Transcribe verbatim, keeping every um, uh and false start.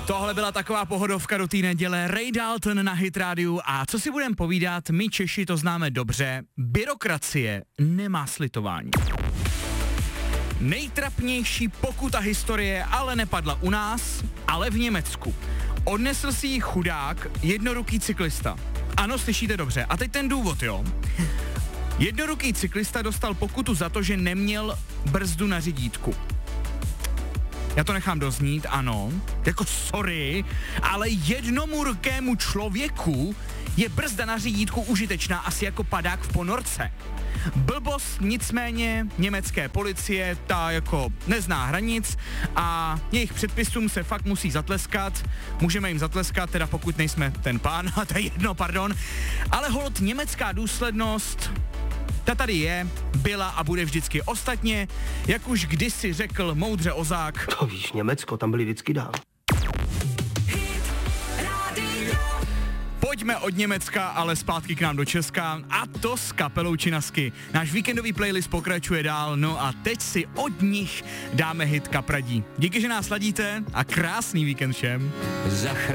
Tohle byla taková pohodovka do té neděle. Ray Dalton na Hit rádiu a co si budem povídat, my Češi to známe dobře, byrokracie nemá slitování. Nejtrapnější pokuta historie ale nepadla u nás, ale v Německu. Odnesl si ji chudák, jednoruký cyklista. Ano, slyšíte dobře. A teď ten důvod, jo. Jednoruký cyklista dostal pokutu za to, že neměl brzdu na řidítku. Já to nechám doznít, ano, jako sorry, ale jednomu rukému člověku je brzda na řídítku užitečná asi jako padák v ponorce. Blbost nicméně německé policie, ta jako nezná hranic a jejich předpisům se fakt musí zatleskat. Můžeme jim zatleskat, teda pokud nejsme ten pán, a to je jedno, pardon. Ale holt německá důslednost, ta tady je, byla a bude vždycky. Ostatně, jak už kdysi řekl moudře Ozák. To víš, Německo, tam byli vždycky dál. Pojďme od Německa, ale zpátky k nám do Česka, a to s kapelou Činasky. Náš víkendový playlist pokračuje dál, no a teď si od nich dáme hit Kapradí. Díky, že nás sladíte a krásný víkend všem.